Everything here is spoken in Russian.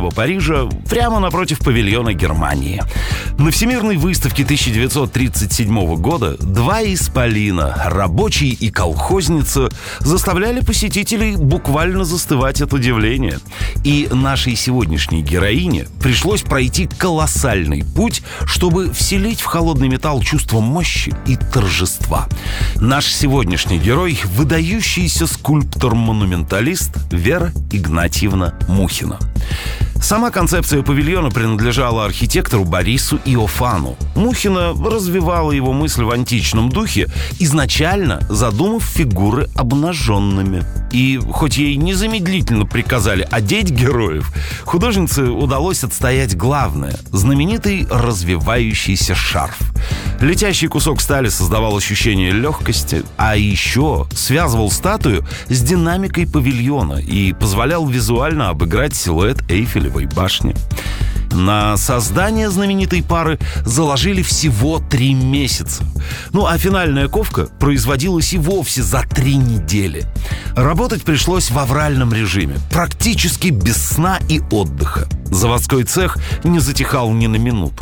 старинного Парижа, прямо напротив павильона Германии. На Всемирной выставке 1937 года два исполина, рабочий и колхозница, заставляли посетителей буквально застывать от удивления. И нашей сегодняшней героине пришлось пройти колоссальный путь, чтобы вселить в холодный металл чувство мощи и торжества. Наш сегодняшний герой – выдающийся скульптор-монументалист Вера Игнатьевна Мухина. Сама концепция павильона принадлежала архитектору Борису Иофану. Мухина развивала его мысль в античном духе, изначально задумав фигуры обнаженными. И хоть ей незамедлительно приказали одеть героев, художнице удалось отстоять главное – знаменитый развивающийся шарф. Летящий кусок стали создавал ощущение легкости, а еще связывал статую с динамикой павильона и позволял визуально обыграть силуэт Эйфелевой башни. На создание знаменитой пары заложили всего 3 месяца. Ну а финальная ковка производилась и вовсе за 3 недели. Работать пришлось в авральном режиме, практически без сна и отдыха. Заводской цех не затихал ни на минуту.